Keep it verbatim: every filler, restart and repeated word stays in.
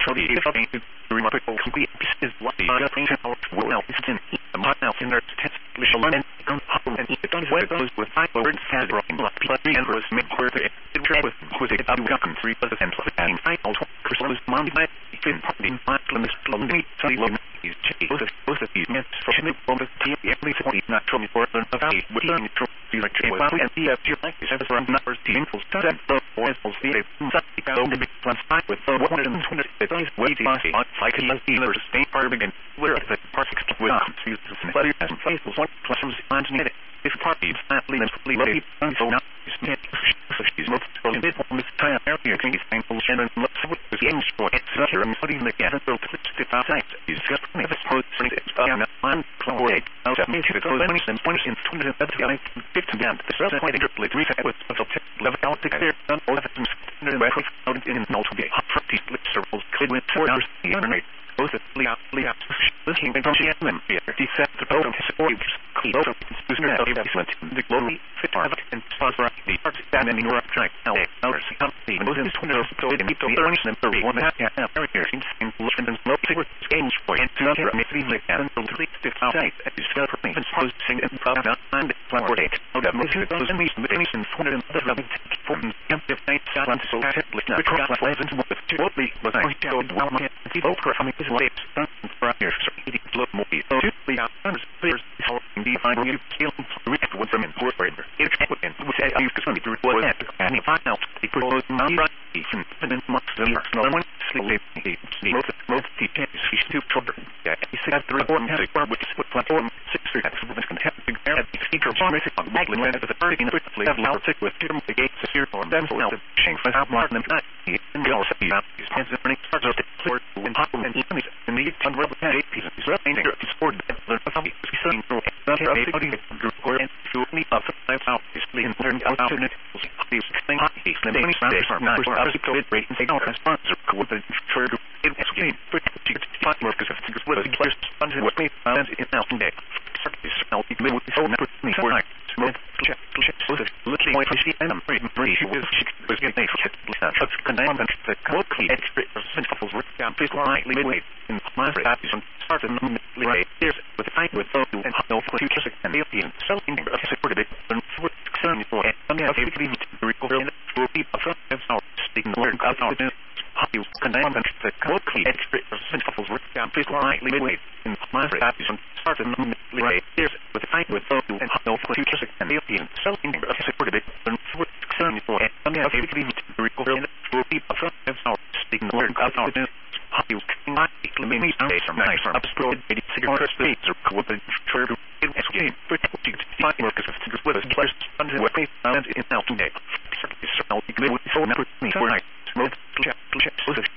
the fucking remarkable complete pieces what the other things are well is in the mile in their test and come home and eat it on where those with five words had broken like blood and was made where it with was it about gun three percent and final percent money by in party five limits from me so you is both of both of these men for me from the team every forty not from for the valley with learning from the like and the you like is ever from numbers team full set the boys will see it something go to be plus five with one hundred twenty it is way too much like he has either state part again where the part six with but it has faithful one plus one minute if party flatly and fully loaded so now she's most from this from this time area can be thankful and looks with the game sport it's here and putting the gas so to the outside is just never supposed to it's on one chloride out of me to those many and points in twenty that's going fifty down the surface quite interpret reset with special tip level out to clear done all of them in the out in multiple hot split circles could win four hours the internet both of the outly up listening to the M here decent to both support clean over the glory fit and sponsor the parts that in your track now ours company both in twenty so it meet the earnings number one half area in and low secret games for and to hear me three like and to the site at this for me posting and problem and for it no that most of those in these meetings and for the other for the night silence so that listen across the levels with two only was I go well my the over from his way for your it look more so the others players how the final you kill react with them in forward it and we say I used to me through what and if I now the proposed number even and much no one sleep most most teachers is to trouble yeah he said the report has a part which is platform six three that's can have to bear the speaker on modeling when the thirty in the level out with them the gates here for them for the change for how Martin and and we also see that his hands are running starts to clear and pop and even in the one rubber eight pieces is running there to sport that the family is saying through that here the body or and to me up five out is being learned out to it these things he's the many days are not for us to it rate and say no sponsor with the trade it is game for five more because it's with the players under what we found in now today is now the middle so never me for night smoke check check so the looking like she and I'm pretty pretty she was she was getting such condemned and the closely extra couples work down please lightly wait in my practice and start to right there's with the fight with those and no futures and the appeal so in the supported it and for some for and I think we to recover and will be a front of our speaking the word out out how you condemn and the closely extra couples work down please lightly wait in my practice and start to right there's with the fight with those and no futures and the appeal so in the supported it and for some for and I think we to recover and will be a front of our speaking the word out out how you not many days from nice from upspread cigarette states or with the trade in game for five workers with us plus under what they found in out today so now you can so never me for night smoke check check so